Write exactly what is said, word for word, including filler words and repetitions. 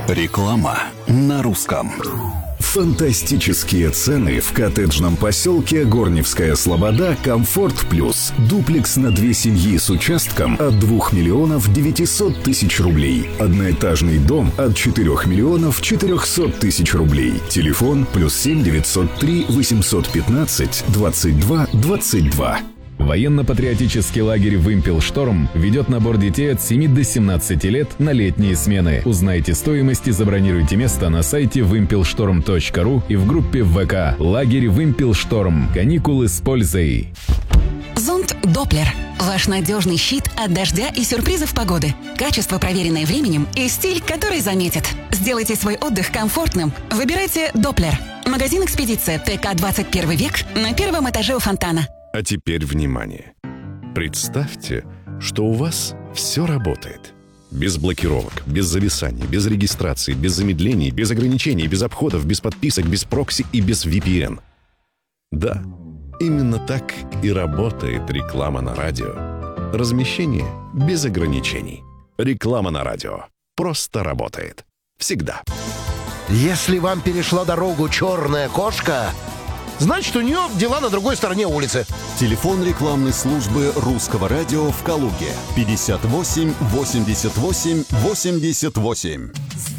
Реклама на русском. Фантастические цены в коттеджном поселке Горневская Слобода «Комфорт Плюс». Дуплекс на две семьи с участком от двух миллионов девятисот тысяч рублей. Одноэтажный дом от четырёх миллионов четырехсот тысяч рублей. Телефон плюс семь девятьсот три восемьсот пятнадцать двадцать два двадцать два. Военно-патриотический лагерь «Вымпел-Шторм» ведет набор детей от семи до семнадцати лет на летние смены. Узнайте стоимость и забронируйте место на сайте вымпелшторм точка ру и в группе в ВК «Лагерь Вымпел-Шторм». Каникулы с пользой. Зонт Доплер. Ваш надежный щит от дождя и сюрпризов погоды. Качество, проверенное временем, и стиль, который заметит. Сделайте свой отдых комфортным. Выбирайте Доплер. Магазин «Экспедиция» ТК двадцать первый век на первом этаже у фонтана. А теперь внимание. Представьте, что у вас все работает. Без блокировок, без зависаний, без регистрации, без замедлений, без ограничений, без обходов, без подписок, без прокси и без ви пи эн. Да, именно так и работает реклама на радио. Размещение без ограничений. Реклама на радио просто работает. Всегда. Если вам перешла дорогу черная кошка, значит, у нее дела на другой стороне улицы. Телефон рекламной службы Русского радио в Калуге. пятьдесят восемь восемьдесят восемь восемьдесят восемь.